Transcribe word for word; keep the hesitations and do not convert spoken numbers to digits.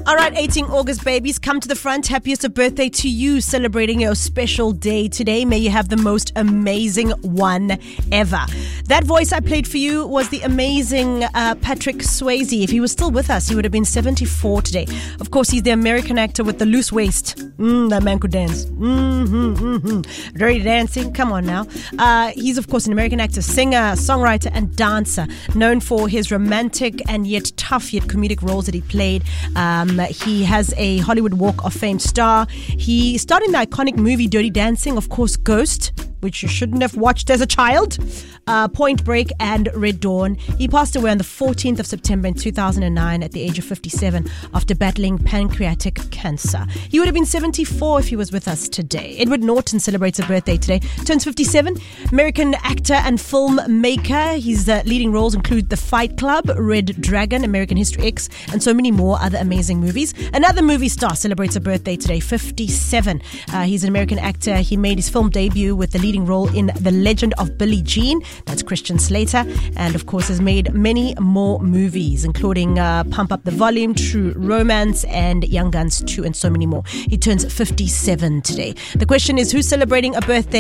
All right, eighteen August babies, come to the front. Happiest of birthday to you, celebrating your special day today. May you have the most amazing one ever. That voice I played for you was the amazing uh, Patrick Swayze. If he was still with us, he would have been seventy-four today. Of course, he's the American actor with the loose waist. Mm, that man could dance. Mm-hmm, mm-hmm. Dirty dancing, come on now. Uh, he's, of course, an American actor, singer, songwriter, and dancer, known for his romantic and yet tough yet comedic roles that he played. Um, he has a Hollywood Walk of Fame star. He starred in the iconic movie Dirty Dancing, of course, Ghost, which you shouldn't have watched as a child, uh, Point Break, and Red Dawn. He passed away on the fourteenth of September in two thousand nine at the age of fifty-seven after battling pancreatic cancer. He would have been seventy-four if he was with us today. Edward Norton celebrates a birthday today, turns fifty-seven. American actor and filmmaker. His uh, leading roles include The Fight Club, Red Dragon, American History X, and so many more other amazing movies. Another movie star celebrates a birthday today, fifty-seven. Uh, he's an American actor. He made his film debut with the leading role in The Legend of Billie Jean. That's Christian Slater. And of course has made many more movies, including uh, Pump Up the Volume, True Romance, and Young Guns two, and so many more. He turns fifty-seven today. The question is, who's celebrating a birthday